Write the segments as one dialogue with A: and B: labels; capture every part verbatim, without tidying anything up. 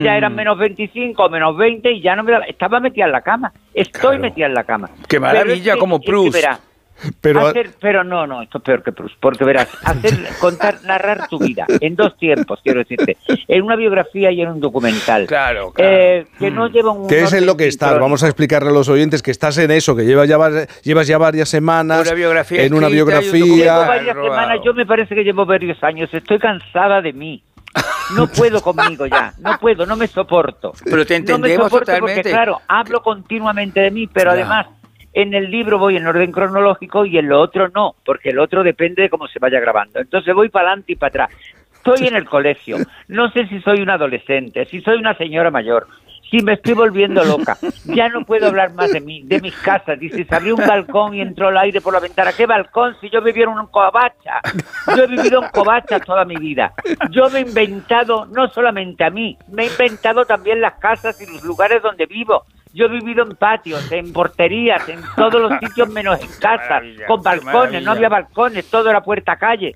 A: Ya eran menos veinticinco, menos veinte y ya no me daba, estaba metida en la cama. Estoy claro. metida en la cama.
B: Qué maravilla, es que, como Proust.
A: Es que verás, pero, hacer, pero no, no, esto es peor que Proust, porque verás, hacer, contar, narrar tu vida en dos tiempos, quiero decirte, en una biografía y en un documental.
B: Claro, claro.
A: Eh, que no lleva un...
C: ¿Qué es en lo que estás? Vamos a explicarle a los oyentes que estás en eso, que llevas ya, llevas ya varias semanas
B: una biografía
C: en una biografía.
A: Llevo varias semanas, yo me parece que llevo varios años, estoy cansada de mí. No puedo conmigo ya, no puedo, no me soporto.
B: Pero te entendemos
A: no me soporto
B: totalmente.
A: Porque, claro, hablo continuamente de mí, pero no. además en el libro voy en orden cronológico y en lo otro no, porque el otro depende de cómo se vaya grabando. Entonces voy para adelante y para atrás. Estoy en el colegio, no sé si soy un adolescente, si soy una señora mayor, si me estoy volviendo loca. Ya no puedo hablar más de mí, de mis casas. Dice, se abrió un balcón y entró el aire por la ventana. ¿Qué balcón? Si yo vivía en un covacha. Yo he vivido en covachas toda mi vida. Yo me he inventado, no solamente a mí, me he inventado también las casas y los lugares donde vivo. Yo he vivido en patios, en porterías, en todos los sitios menos en casas, con balcones. No había balcones, todo era puerta calle.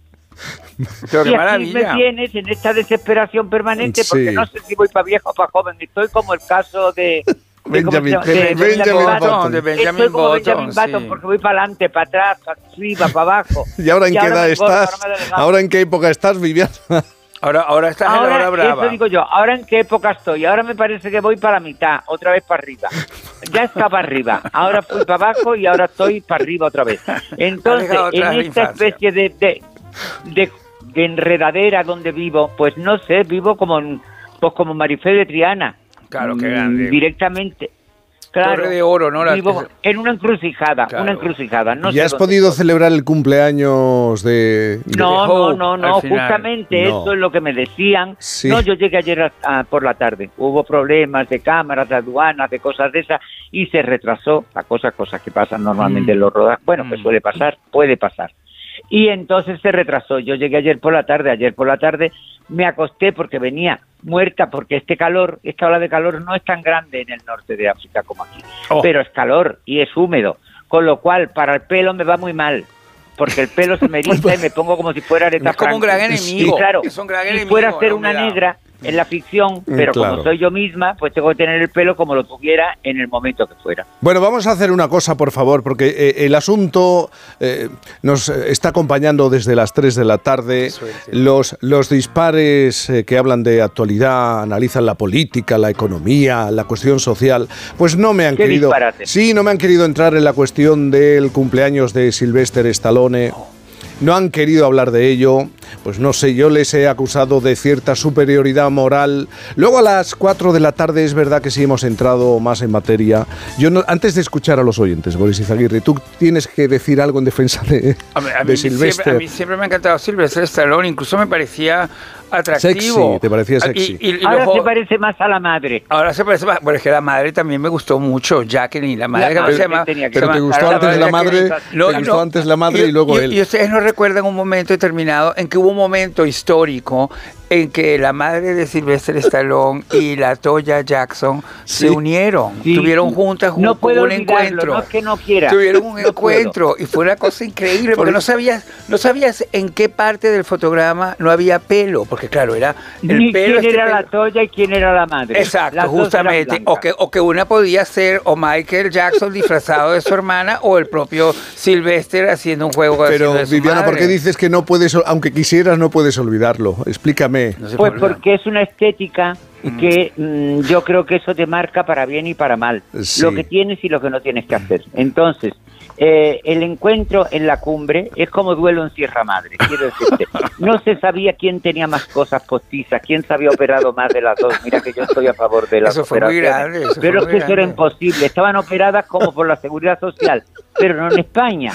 B: Pero
A: y aquí me tienes en esta desesperación permanente sí. porque no sé si voy para viejo o para joven. Estoy como el caso de... De
C: Benjamin,
A: de, de, de,
C: Benjamin Button.
B: De Benjamin
A: Estoy como
B: Button,
A: Benjamin Button
B: sí.
A: porque voy para adelante, para atrás, para arriba, para abajo.
C: ¿Y ahora en y qué edad estás? Ahora, ¿Ahora en qué época estás, Viviana?
B: Ahora, ahora estás ahora, en la hora brava.
A: Eso digo yo, ¿ahora en qué época estoy? Ahora me parece que voy para la mitad, otra vez para arriba. Ya está para arriba, ahora fui para abajo y ahora estoy para arriba otra vez. Entonces, en esta especie de... de, de de enredadera donde vivo, pues no sé, vivo como pues como Marifé de Triana.
B: Claro, qué grande.
A: Directamente. Claro.
B: Torre de Oro, ¿no?
A: Vivo Las... en una encrucijada, claro. una encrucijada. No
C: ¿Y has podido estoy. celebrar el cumpleaños de...? de
A: no, no, no, no, justamente no. Eso es lo que me decían. Sí. No, yo llegué ayer a, a, por la tarde. Hubo problemas de cámaras, de aduanas, de cosas de esas, y se retrasó. La cosa, cosas que pasan normalmente mm. en los rodajes. Bueno, mm. pues suele pasar, puede pasar. Y entonces se retrasó. Yo llegué ayer por la tarde, ayer por la tarde me acosté porque venía muerta, porque este calor, esta ola de calor no es tan grande en el norte de África como aquí, oh. pero es calor y es húmedo, con lo cual para el pelo me va muy mal, porque el pelo se me eriza y me pongo como si fuera Aretha
B: Franklin. Es como un gran enemigo.
A: Y claro,
B: es un gran
A: si
B: enemigo,
A: fuera a ser
B: no
A: una negra en la ficción, pero claro. como soy yo misma, pues tengo que tener el pelo como lo tuviera en el momento que fuera.
C: Bueno, vamos a hacer una cosa, por favor, porque eh, el asunto eh, nos está acompañando desde las tres de la tarde. Los, los dispares eh, que hablan de actualidad, analizan la política, la economía, la cuestión social, pues no me han
A: ¿Qué
C: querido...
A: disparate?
C: Sí, no me han querido entrar en la cuestión del cumpleaños de Sylvester Stallone. No han querido hablar de ello, pues no sé, yo les he acusado de cierta superioridad moral. Luego a las cuatro de la tarde es verdad que sí hemos entrado más en materia. Yo no, antes de escuchar a los oyentes, Boris Izaguirre, tú tienes que decir algo en defensa de,
B: a mí, a
C: de
B: mí
C: Sylvester.
B: Siempre, a mí siempre me ha encantado Sylvester Stallone, incluso me parecía atractivo.
C: Sexy, te parecía sexy.
A: Y, y, y ahora luego, se parece más a la madre.
B: Ahora se parece más, bueno, es que la madre también me gustó mucho, Jacqueline, la madre.
A: La
B: que
A: madre
B: se llama,
A: tenía que
C: pero te gustó antes la, la madre,
B: no,
C: te gustó
B: no,
C: antes la madre y, y luego
B: y,
C: él.
B: Y ustedes no recuerdan un momento determinado en que hubo un momento histórico en que la madre de Sylvester Stallone y la Toya Jackson sí. se unieron, sí. tuvieron juntas un,
A: no puedo
B: un encuentro,
A: no es que no quiera.
B: tuvieron un
A: no
B: encuentro
A: puedo.
B: Y fue una cosa increíble porque no sabías, no sabías en qué parte del fotograma no había pelo, porque claro, era el
A: Ni
B: pelo.
A: quién
B: este
A: era
B: pelo.
A: la Toya y quién era la madre.
B: Exacto,
A: Las
B: justamente, o que, o que una podía ser o Michael Jackson disfrazado de su hermana o el propio Sylvester haciendo un juego.
C: Pero
B: de su
C: Viviana,
B: madre.
C: ¿por qué dices que no puedes, aunque quisieras, no puedes olvidarlo? Explícame.
B: No sé
A: pues
B: por
A: porque es una estética que mm, yo creo que eso te marca para bien y para mal,
C: sí.
A: lo que tienes y lo que no tienes que hacer. Entonces, eh, el encuentro en la cumbre es como duelo en Sierra Madre, quiero decirte. No se sabía quién tenía más cosas postizas, quién se había operado más de las dos. Mira que yo estoy a favor de las
B: eso fue muy
A: operaciones,
B: grande, eso
A: pero
B: fue
A: es que
B: muy
A: eso era
B: grande.
A: imposible. Estaban operadas como por la Seguridad Social, pero no en España,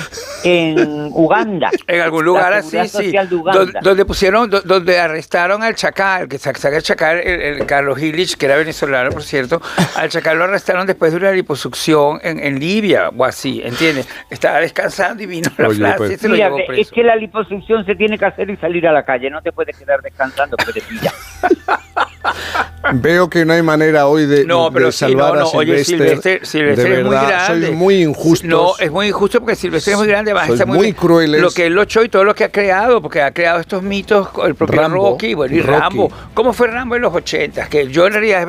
A: en Uganda.
B: En algún lugar
A: la
B: así,
A: Seguridad
B: sí.
A: Social de Uganda.
B: Donde, donde pusieron, do, donde arrestaron al Chacal, que saca el Chacal, el, el Carlos Illich, que era venezolano, por cierto, al Chacal lo arrestaron después de una liposucción en, en Libia, o así, ¿entiendes? Estaba descansando y vino la
C: Oye,
B: Francia
C: pues.
B: y se lo
A: Mira,
B: llevó preso.
A: es que la liposucción se tiene que hacer y salir a la calle, no te puedes quedar descansando porque te pilla.
C: Veo que no hay manera hoy de,
B: no,
C: de
B: pero sí,
C: salvar
B: no, no.
C: a Sylvester.
B: Oye, Sylvester, Sylvester
C: de
B: es muy
C: verdad,
B: grande.
C: sois muy injustos.
B: No, es muy injusto porque Sylvester es muy grande. Además,
C: Sois
B: está muy,
C: muy
B: bien
C: crueles.
B: Lo que él lo echó y todo lo que ha creado, porque ha creado estos mitos, el propio
C: Rambo,
B: Rocky, bueno, y
C: Rocky.
B: Rambo. ¿Cómo fue Rambo en los ochentas? Que yo en realidad